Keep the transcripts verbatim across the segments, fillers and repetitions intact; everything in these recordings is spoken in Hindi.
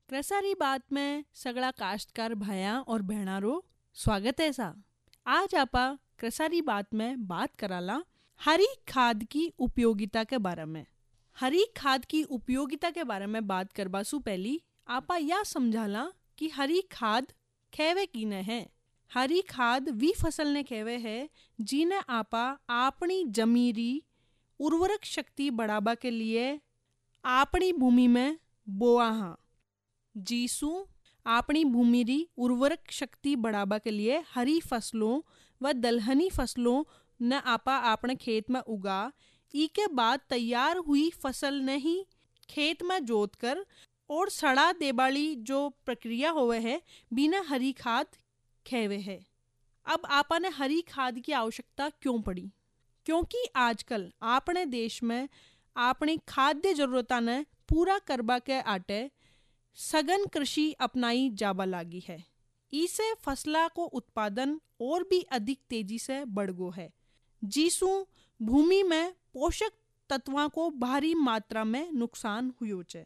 कृषि बात में सगड़ा काश्तकार भाया और बहनारो स्वागत है सा। आज आपा कृषि बात में बात कराला हरी खाद की उपयोगिता के बारे में। हरी खाद की उपयोगिता के बारे में बात करबासु पहली आपा यह समझाला कि हरी खाद खेवे कीने है। हरी खाद वी फसल ने खेवे है जिन्हें आपा अपनी जमीरी उर्वरक शक्ति बढ़ावा के लिए अपनी भूमि में बोआ हाँ। जीसु अपनी भूमि री उर्वरक शक्ति बढ़ावा के लिए हरी फसलों व दलहनी फसलों न आपा अपने खेत में उगा। ई के बाद तैयार हुई फसल ने ही खेत में जोत कर और सड़ा देबाली जो प्रक्रिया होवे है बिना हरी खाद खेवे है। अब आपा ने हरी खाद की आवश्यकता क्यों पड़ी? क्योंकि आजकल अपने देश में अपनी खाद्य जरूरता ने पूरा करबा के आटे सघन कृषि अपनाई जाबा लागी है। इसे फसला को उत्पादन और भी अधिक तेजी से बढ़ गो है, जिसु भूमि में पोषक तत्वों को भारी मात्रा में नुकसान हुयो छे।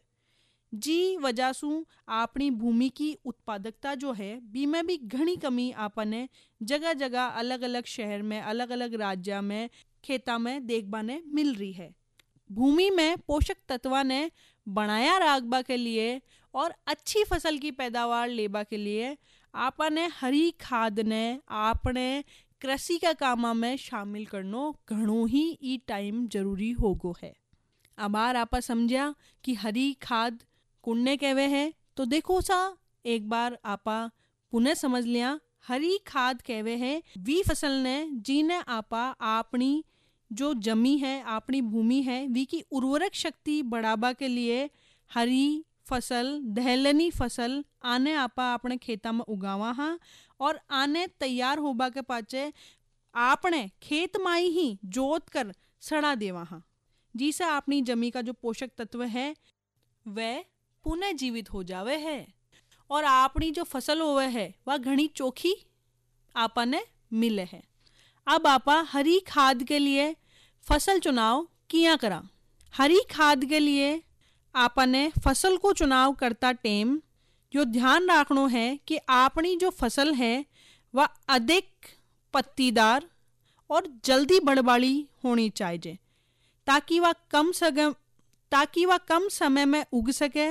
जी वजह सु अपनी भूमि की उत्पादकता जो है बी में भी घनी कमी आपने जगह जगह अलग अलग शहर में अलग अलग राज्य में खेता में देखबा ने मिल रही है। भूमि में पोषक तत्व ने बनाया राखबा के लिए और अच्छी फसल की पैदावार लेबा के लिए आपने हरी खाद ने आपने कृषि का कामा में शामिल करनो घणो ही ई टाइम जरूरी होगो है। अब आर आपा समझा कि हरी खाद कुन्ने कहवे है तो देखो सा एक बार आपा पुनः समझ लिया। हरी खाद कहवे है वी फसल ने जिन्हें आपा अपनी जो जमी है अपनी भूमि है वी की उर्वरक शक्ति बढ़ावा के लिए हरी फसल दहलनी फसल आने आपा अपने खेता में उगावा हाँ और आने तैयार होबा के पाचे आपने खेत माई ही जोत कर सड़ा देवा हाँ, जिसे अपनी जमी का जो पोषक तत्व है वह पुनः जीवित हो जावे है और अपनी जो फसल होवे है वह घनी चोखी आपा ने मिले है। अब आपा हरी खाद के लिए फसल चुनाव किया करा। हरी खाद के लिए आपने फसल को चुनाव करता टेम जो ध्यान रखनो है कि अपनी जो फसल है वह अधिक पत्तीदार और जल्दी बढ़वाली होनी चाहिए ताकि वह कम समय ताकि वह कम समय में उग सके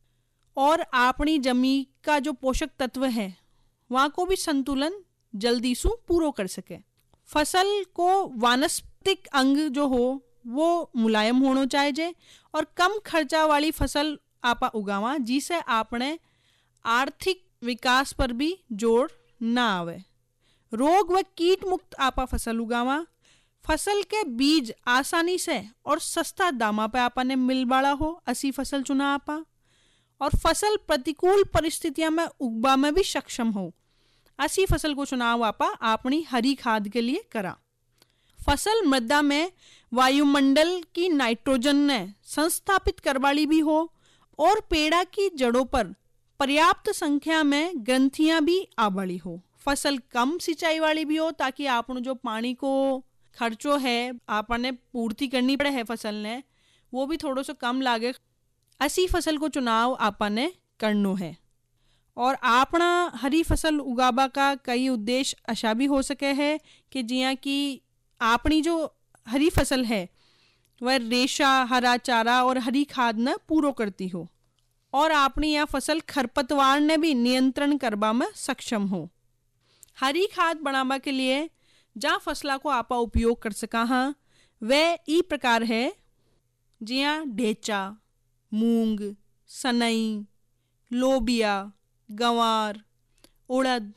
और अपनी जमी का जो पोषक तत्व है वहाँ को भी संतुलन जल्दी सु पूरो कर सके। फसल को वानस्पतिक अंग जो हो वो मुलायम होना चाहिए और कम खर्चा वाली फसल आपा उगावा जिसे आपने आर्थिक विकास पर भी जोर ना आवे। रोग व कीट मुक्त आपा फसल उगावा। फसल के बीज आसानी से और सस्ता दामा पे आपा ने मिल बाड़ा हो ऐसी फसल चुना आपा और फसल प्रतिकूल परिस्थितियों में उगबा में भी सक्षम हो ऐसी फसल को चुनाव आपा अपनी हरी खाद के लिए करा। फसल मृदा में वायुमंडल की नाइट्रोजन ने संस्थापित करवाली भी हो और पेड़ा की जड़ों पर पर्याप्त संख्या में ग्रंथियां भी आबड़ी हो। फसल कम सिंचाई वाली भी हो ताकि आपनो जो पानी को खर्चो है आपने पूर्ति करनी पड़े है फसल ने वो भी थोड़ो सो कम लागे। ऐसी फसल को चुनाव आपने करनो है और अपना हरी फसल उगाबा का कई उद्देश्य ऐसा भी हो सके है कि जिया कि अपनी जो हरी फसल है वह रेशा हरा चारा और हरी खाद न पूरो करती हो और अपनी यह फसल खरपतवार ने भी नियंत्रण करबा में सक्षम हो। हरी खाद बनाबा के लिए जहाँ फसला को आपा उपयोग कर सका हाँ वह ई प्रकार है जिया ढेचा मूंग सनई लोबिया गंवार उड़द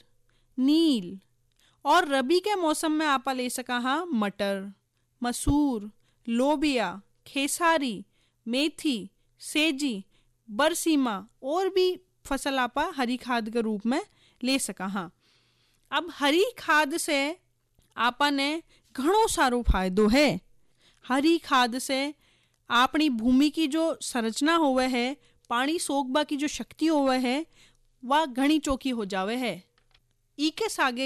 नील और रबी के मौसम में आपा ले सका हाँ मटर मसूर लोबिया खेसारी मेथी सेजी बरसीमा और भी फसल आपा हरी खाद के रूप में ले सका हाँ। अब हरी खाद से आपा ने घणो सारो फायदो है। हरी खाद से अपनी भूमि की जो संरचना होवे है पानी सोखबा की जो शक्ति होवे है वह घनी चोखी हो जावे है। ई के सागे